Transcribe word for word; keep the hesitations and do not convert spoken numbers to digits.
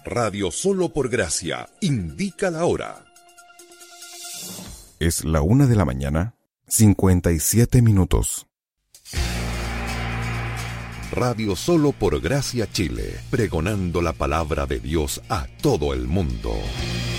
Radio Solo por Gracia indica la hora. Es la una de la mañana, cincuenta y siete minutos. Radio Solo por Gracia Chile, pregonando la palabra de Dios a todo el mundo.